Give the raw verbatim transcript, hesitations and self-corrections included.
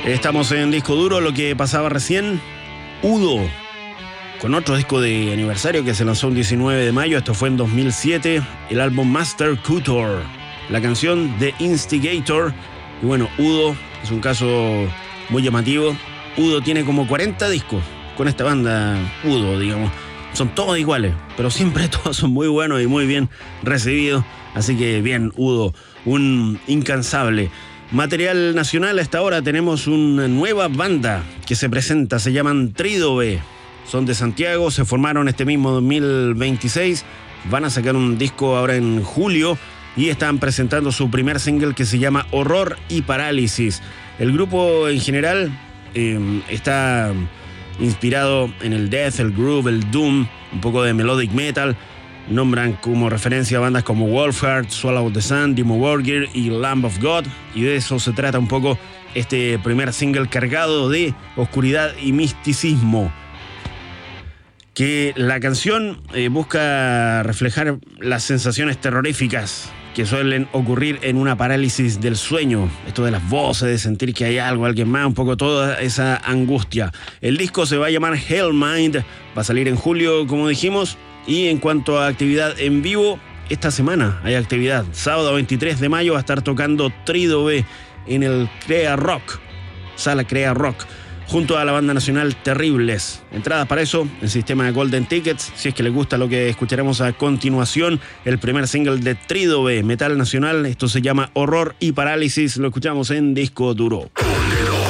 Estamos en Disco Duro. Lo que pasaba recién, Udo, con otro disco de aniversario que se lanzó el diecinueve de mayo. Esto fue en dos mil siete, el álbum Master Couture, la canción The Instigator. Y bueno, Udo es un caso muy llamativo. Udo tiene como cuarenta discos con esta banda Udo, digamos. Son todos iguales, pero siempre todos son muy buenos y muy bien recibidos. Así que bien, Udo, un incansable. Material nacional, hasta ahora tenemos una nueva banda que se presenta, se llaman Trídobe. Son de Santiago, se formaron este mismo dos mil veintiséis, van a sacar un disco ahora en julio y están presentando su primer single que se llama Horror y Parálisis. El grupo en general eh, está inspirado en el death, el groove, el doom, un poco de melodic metal. Nombran como referencia a bandas como Wolfheart, Swallow the Sun, Dimmu Borgir y Lamb of God, y de eso se trata un poco este primer single cargado de oscuridad y misticismo. Que la canción eh, busca reflejar las sensaciones terroríficas que suelen ocurrir en una parálisis del sueño. Esto de las voces, de sentir que hay algo, alguien más, un poco toda esa angustia. El disco se va a llamar Hellmind, va a salir en julio, como dijimos. Y en cuanto a actividad en vivo, esta semana hay actividad. Sábado veintitrés de mayo va a estar tocando Trídobe en el Crea Rock, Sala Crea Rock, junto a la banda nacional Terribles. Entradas para eso en sistema de Golden Tickets. Si es que les gusta lo que escucharemos a continuación, el primer single de Trídobe, metal nacional. Esto se llama Horror y Parálisis. Lo escuchamos en Disco Duro.